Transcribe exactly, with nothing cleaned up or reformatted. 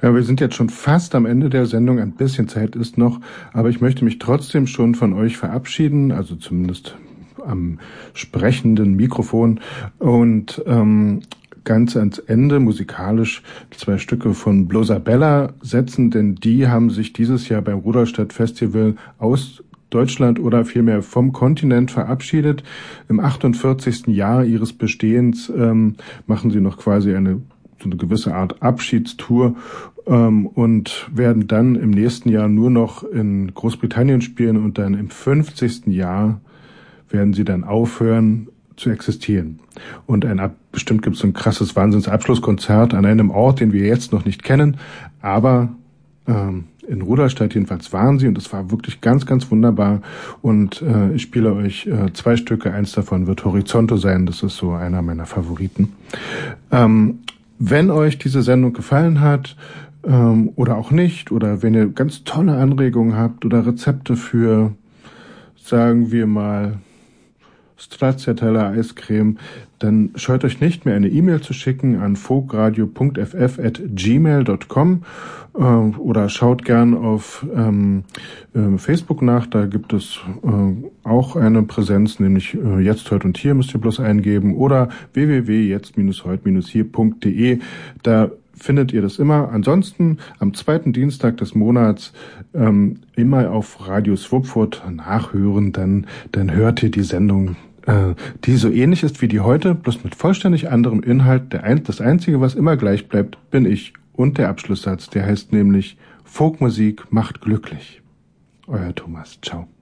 Ja, wir sind jetzt schon fast am Ende der Sendung. Ein bisschen Zeit ist noch, aber ich möchte mich trotzdem schon von euch verabschieden, also zumindest am sprechenden Mikrofon und ähm, ganz ans Ende musikalisch zwei Stücke von Blosabella setzen, denn die haben sich dieses Jahr beim Rudolstadt Festival aus Deutschland oder vielmehr vom Kontinent verabschiedet. Im achtundvierzigsten Jahr ihres Bestehens ähm, machen sie noch quasi eine so eine gewisse Art Abschiedstour ähm, und werden dann im nächsten Jahr nur noch in Großbritannien spielen und dann im fünfzigsten Jahr werden sie dann aufhören zu existieren. Und ein bestimmt gibt es so ein krasses Wahnsinnsabschlusskonzert an einem Ort, den wir jetzt noch nicht kennen, aber ähm, in Rudolstadt jedenfalls waren sie und es war wirklich ganz, ganz wunderbar und äh, ich spiele euch äh, zwei Stücke, eins davon wird Horizonto sein, das ist so einer meiner Favoriten. Ähm, Wenn euch diese Sendung gefallen hat ähm, oder auch nicht, oder wenn ihr ganz tolle Anregungen habt oder Rezepte für, sagen wir mal, Stracciatella Eiscreme, dann scheut euch nicht mehr eine E-Mail zu schicken an folkradio punkt f f at gmail punkt com äh, oder schaut gern auf ähm, äh, Facebook nach, da gibt es äh, auch eine Präsenz, nämlich äh, Jetzt, Heut und Hier müsst ihr bloß eingeben oder w w w punkt jetzt heut hier punkt d e, da findet ihr das immer. Ansonsten am zweiten Dienstag des Monats ähm, immer auf Radio Swupfurt nachhören, dann, dann hört ihr die Sendung, äh, die so ähnlich ist wie die heute, bloß mit vollständig anderem Inhalt. Der ein, das Einzige, was immer gleich bleibt, bin ich und der Abschlusssatz, der heißt nämlich Folkmusik macht glücklich. Euer Thomas. Ciao.